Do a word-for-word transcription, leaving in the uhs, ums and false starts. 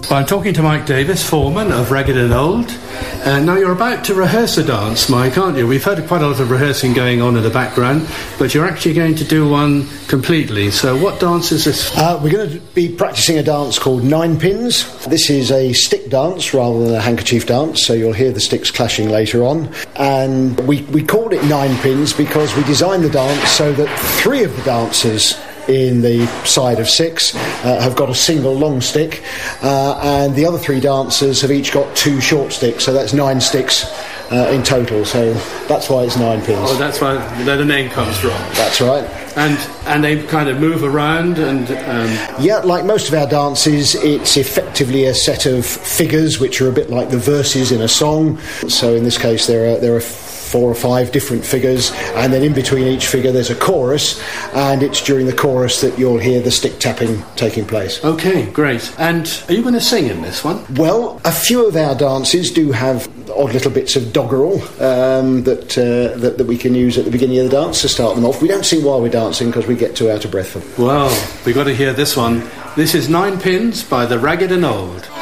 I'm talking to Mike Davis, foreman of Ragged and Old. Uh, now, you're about to rehearse a dance, Mike, aren't you? We've heard quite a lot of rehearsing going on in the background, but you're actually going to do one completely. So what dance is this? Uh, we're going to be practising a dance called Nine Pins. This is a stick dance rather than a handkerchief dance, so you'll hear the sticks clashing later on. And we, we called it Nine Pins because we designed the dance so that three of the dancers in the side of six uh, have got a single long stick, uh, and the other three dancers have each got two short sticks, so that's nine sticks uh, in total, so that's why it's Nine Pins. Oh, that's why the name comes from. That's right. And and they kind of move around and... Um... Yeah, like most of our dances, it's effectively a set of figures which are a bit like the verses in a song. So in this case there are there are four or five different figures, and then in between each figure there's a chorus, and it's during the chorus that you'll hear the stick tapping taking place. Okay, great. And are you going to sing in this one? Well, a few of our dances do have odd little bits of doggerel um, that, uh, that that we can use at the beginning of the dance to start them off. We don't sing while we're dancing because we get too out of breath for them. Well, we've got to hear this one. This is Nine Pins by the Ragged and Old.